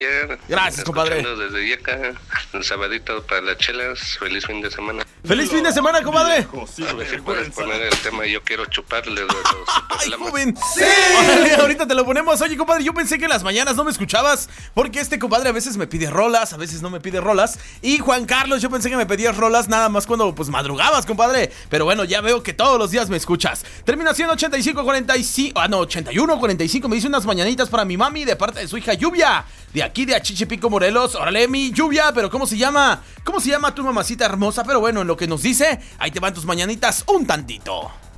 Gracias, compadre. Desde Yeca, el sabadito para las chelas. Feliz fin de semana. ¡Feliz fin de semana, compadre! A ver si puedes poner el tema Yo quiero chuparle de los ¡Ay, Superlamas. joven! ¡Sí! Órale, ahorita te lo ponemos. Oye, compadre, yo pensé que en las mañanas no me escuchabas, porque este compadre a veces me pide rolas, a veces no me pide rolas. Y Juan Carlos, yo pensé que me pedías rolas nada más cuando pues madrugabas, compadre. Pero bueno, ya veo que todos los días me escuchas. Terminación 8545. Ah, no, 8145. Me dice unas mañanitas para mi mami de parte de su hija Lluvia, de aquí de Achichipico, Morelos. Órale, mi Lluvia, pero ¿cómo se llama? ¿Cómo se llama tu mamacita hermosa? Pero bueno, en lo que nos dice, ahí te van tus mañanitas un tantito.